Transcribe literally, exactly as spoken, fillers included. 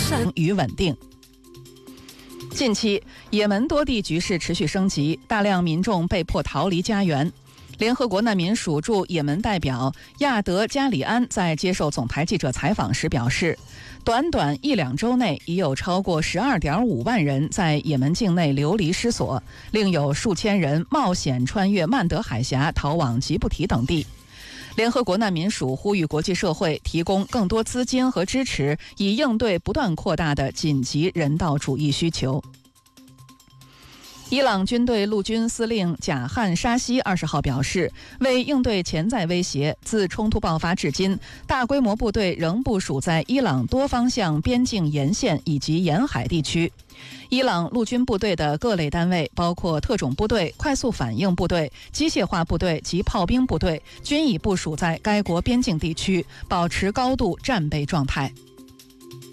与稳定。近期，也门多地局势持续升级，大量民众被迫逃离家园。联合国难民署驻也门代表亚德加里安在接受总台记者采访时表示，短短一两周内，已有超过十二点五万人在也门境内流离失所，另有数千人冒险穿越曼德海峡逃往吉布提等地。联合国难民署呼吁国际社会提供更多资金和支持，以应对不断扩大的紧急人道主义需求。伊朗军队陆军司令贾汉沙希二十号表示，为应对潜在威胁，自冲突爆发至今，大规模部队仍部署在伊朗多方向边境沿线以及沿海地区。伊朗陆军部队的各类单位，包括特种部队、快速反应部队、机械化部队及炮兵部队，均已部署在该国边境地区，保持高度战备状态。